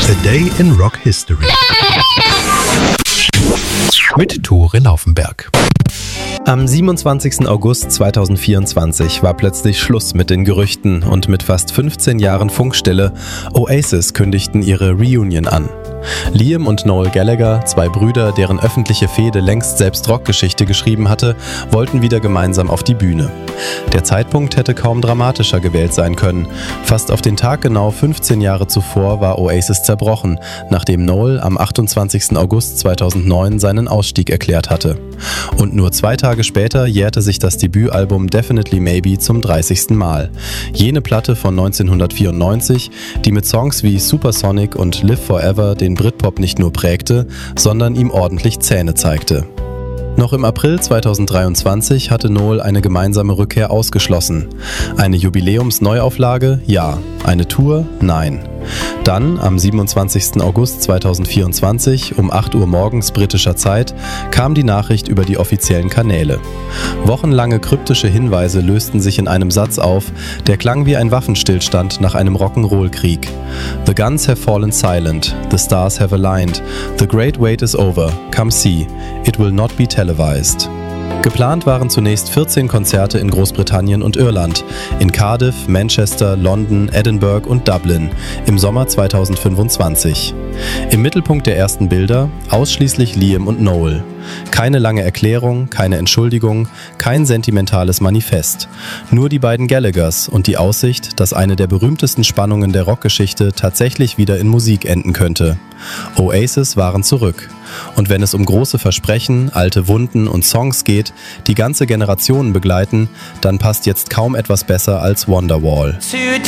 A Day in Rock History mit Tore Laufenberg. Am 27. August 2024 war plötzlich Schluss mit den Gerüchten und mit fast 15 Jahren Funkstille Oasis kündigten ihre Reunion an. Liam und Noel Gallagher, zwei Brüder, deren öffentliche Fehde längst selbst Rockgeschichte geschrieben hatte, wollten wieder gemeinsam auf die Bühne. Der Zeitpunkt hätte kaum dramatischer gewählt sein können. Fast auf den Tag genau 15 Jahre zuvor war Oasis zerbrochen, nachdem Noel am 28. August 2009 seinen Ausstieg erklärt hatte. Und nur 2 Tage später jährte sich das Debütalbum Definitely Maybe zum 30. Mal. Jene Platte von 1994, die mit Songs wie Supersonic und Live Forever den Britpop nicht nur prägte, sondern ihm ordentlich Zähne zeigte. Noch im April 2023 hatte Noel eine gemeinsame Rückkehr ausgeschlossen. Eine Jubiläumsneuauflage? Ja. Eine Tour? Nein. Dann, am 27. August 2024 um 8 Uhr morgens britischer Zeit, kam die Nachricht über die offiziellen Kanäle. Wochenlange kryptische Hinweise lösten sich in einem Satz auf, der klang wie ein Waffenstillstand nach einem Rock'n'Roll-Krieg. The guns have fallen silent, the stars have aligned, the great wait is over, come see, it will not be televised. Geplant waren zunächst 14 Konzerte in Großbritannien und Irland, in Cardiff, Manchester, London, Edinburgh und Dublin im Sommer 2025. Im Mittelpunkt der ersten Bilder ausschließlich Liam und Noel. Keine lange Erklärung, keine Entschuldigung, kein sentimentales Manifest. Nur die beiden Gallaghers und die Aussicht, dass eine der berühmtesten Spannungen der Rockgeschichte tatsächlich wieder in Musik enden könnte. Oasis waren zurück. Und wenn es um große Versprechen, alte Wunden und Songs geht, die ganze Generationen begleiten, dann passt jetzt kaum etwas besser als Wonderwall.